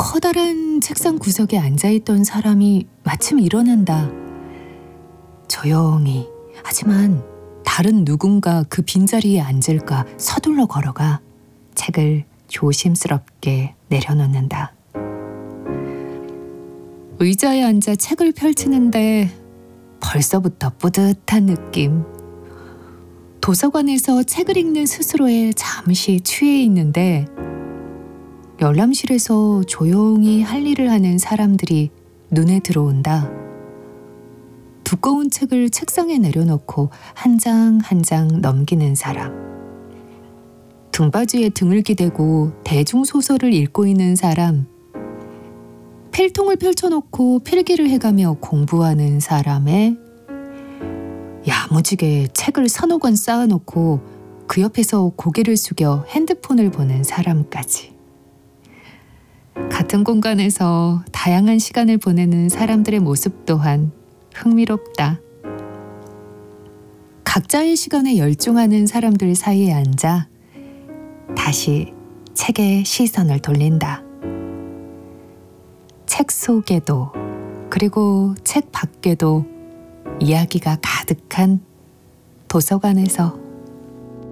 커다란 책상 구석에 앉아있던 사람이 마침 일어난다. 조용히, 하지만 다른 누군가 그 빈자리에 앉을까 서둘러 걸어가 책을 조심스럽게 내려놓는다. 의자에 앉아 책을 펼치는데 벌써부터 뿌듯한 느낌. 도서관에서 책을 읽는 스스로에 잠시 취해 있는데 열람실에서 조용히 할 일을 하는 사람들이 눈에 들어온다. 두꺼운 책을 책상에 내려놓고 한 장 한 장 넘기는 사람. 등받이에 등을 기대고 대중소설을 읽고 있는 사람. 필통을 펼쳐놓고 필기를 해가며 공부하는 사람의 야무지게 책을 서너 권 쌓아놓고 그 옆에서 고개를 숙여 핸드폰을 보는 사람까지. 같은 공간에서 다양한 시간을 보내는 사람들의 모습 또한 흥미롭다. 각자의 시간에 열중하는 사람들 사이에 앉아 다시 책에 시선을 돌린다. 책 속에도 그리고 책 밖에도 이야기가 가득한 도서관에서